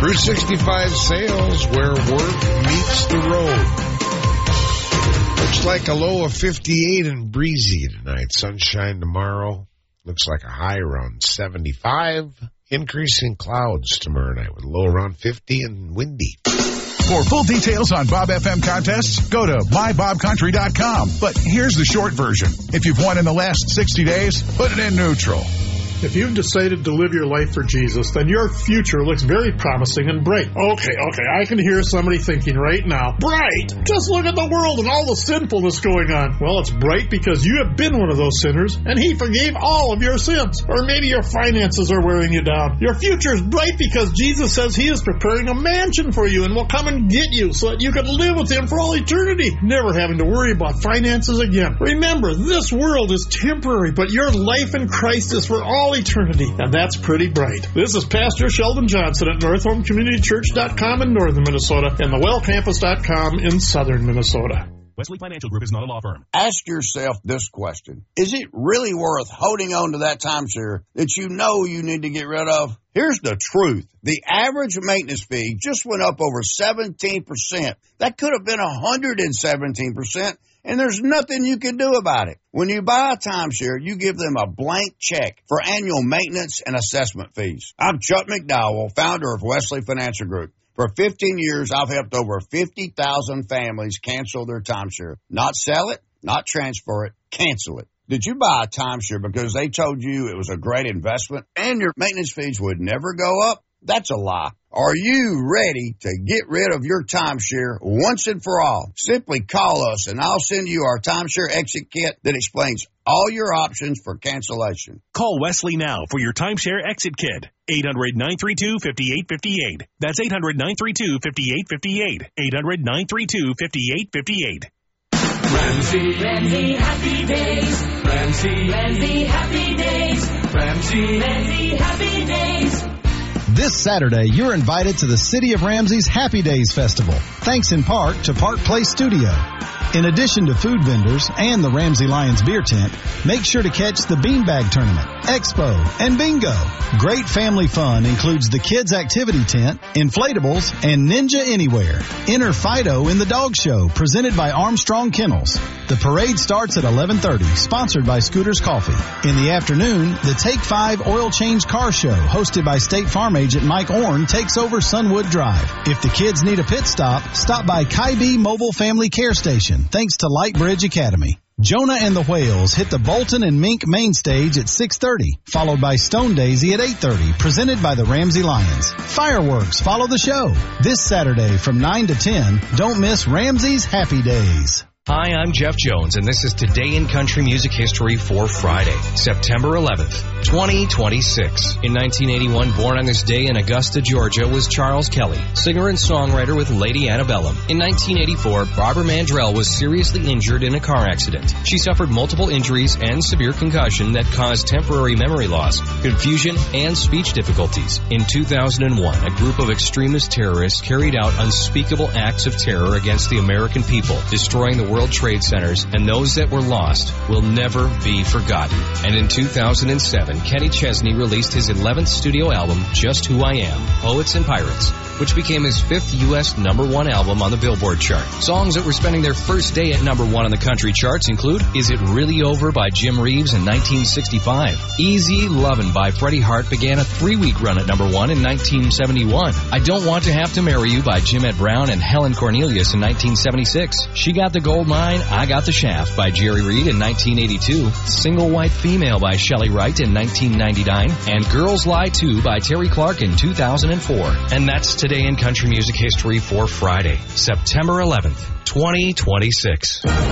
Bruce 65 Sales, where work meets the road. Looks like a low of 58 and breezy tonight. Sunshine tomorrow. Looks like a high around 75. Increasing clouds tomorrow night with a low around 50 and windy. For full details on Bob FM contests, go to mybobcountry.com. But here's the short version. If you've won in the last 60 days, put it in neutral. If you've decided to live your life for Jesus, then your future looks very promising and bright. Okay, I can hear somebody thinking right now, bright! Just look at the world and all the sinfulness going on. Well, it's bright because you have been one of those sinners, and He forgave all of your sins. Or maybe your finances are wearing you down. Your future is bright because Jesus says He is preparing a mansion for you and will come and get you so that you can live with Him for all eternity, never having to worry about finances again. Remember, this world is temporary, but your life in Christ is for all eternity, and that's pretty bright. This is Pastor Sheldon Johnson at NorthHomeCommunityChurch.com in northern Minnesota and thewellcampus.com in southern Minnesota. Wesley Financial Group is not a law firm. Ask yourself this question. Is it really worth holding on to that timeshare that you know you need to get rid of? Here's the truth. The average maintenance fee just went up over 17%. That could have been 117%. And there's nothing you can do about it. When you buy a timeshare, you give them a blank check for annual maintenance and assessment fees. I'm Chuck McDowell, founder of Wesley Financial Group. For 15 years, I've helped over 50,000 families cancel their timeshare. Not sell it, not transfer it, cancel it. Did you buy a timeshare because they told you it was a great investment and your maintenance fees would never go up? That's a lie. Are you ready to get rid of your timeshare once and for all? Simply call us and I'll send you our timeshare exit kit that explains all your options for cancellation. Call Wesley now for your timeshare exit kit. 800-932-5858. That's 800-932-5858. 800-932-5858. Ramsey Happy Days. Ramsey Happy Days. Ramsey Happy Days. This Saturday, you're invited to the City of Ramsey's Happy Days Festival, thanks in part to Park Place Studio. In addition to food vendors and the Ramsey Lions beer tent, make sure to catch the Beanbag Tournament, Expo, and Bingo. Great family fun includes the Kids Activity Tent, inflatables, and Ninja Anywhere. Enter Fido in the Dog Show, presented by Armstrong Kennels. The parade starts at 11:30, sponsored by Scooters Coffee. In the afternoon, the Take 5 Oil Change Car Show, hosted by State Farm agent Mike Orn, takes over Sunwood Drive. If the kids need a pit stop by Kybee Mobile Family Care Station, thanks to Lightbridge Academy. Jonah and the Whales hit the Bolton and Mink main stage at 6:30, followed by Stone Daisy at 8:30, presented by the Ramsey Lions. Fireworks follow the show. This Saturday from 9 to 10, don't miss Ramsey's Happy Days. Hi, I'm Jeff Jones, and this is Today in Country Music History for Friday, September 11th, 2026. In 1981, born on this day in Augusta, Georgia, was Charles Kelly, singer and songwriter with Lady Antebellum. In 1984, Barbara Mandrell was seriously injured in a car accident. She suffered multiple injuries and severe concussion that caused temporary memory loss, confusion, and speech difficulties. In 2001, a group of extremist terrorists carried out unspeakable acts of terror against the American people, destroying the World Trade Centers, and those that were lost will never be forgotten. And in 2007, Kenny Chesney released his 11th studio album, Just Who I Am, Poets and Pirates, which became his 5th U.S. #1 album on the Billboard chart. Songs that were spending their first day at #1 on the country charts include Is It Really Over by Jim Reeves in 1965. Easy Lovin' by Freddie Hart began a 3-week run at #1 in 1971. I Don't Want to Have to Marry You by Jim Ed Brown and Helen Cornelius in 1976. She Got the Gold Mine, I Got the Shaft by Jerry Reed in 1982. Single White Female by Shelley Wright in 1999. And Girls Lie Too by Terry Clark in 2004. And that's Today in Country Music History for Friday, September 11th, 2026.